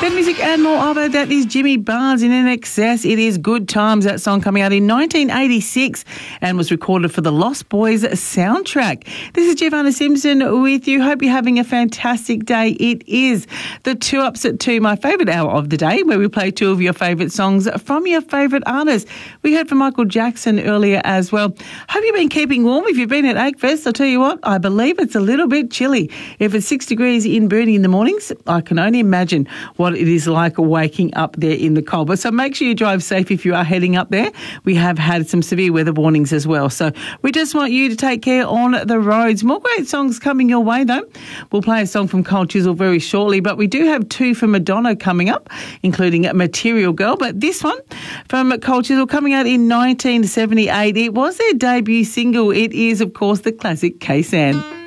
That music and more of it, that is Jimmy Barnes in NXS. It is Good Times, that song coming out in 1986 and was recorded for the Lost Boys soundtrack. This is Giovanna Simpson with you. Hope you're having a fantastic day. It is the 2 Ups at 2, my favourite hour of the day, where we play 2 of your favourite songs from your favourite artists. We heard from Michael Jackson earlier as well. Hope you've been keeping warm. If you've been at Akefest, I'll tell you what, I believe it's a little bit chilly. If it's 6 degrees in Burnie in the mornings, I can only imagine what it is like waking up there in the cold. But so make sure you drive safe if you are heading up there. We have had some severe weather warnings as well. So we just want you to take care on the roads. More great songs coming your way though. We'll play a song from Cold Chisel very shortly, but we do have 2 from Madonna coming up, including Material Girl. But this one from Cold Chisel coming out in 1978. It was their debut single. It is, of course, the classic K-San.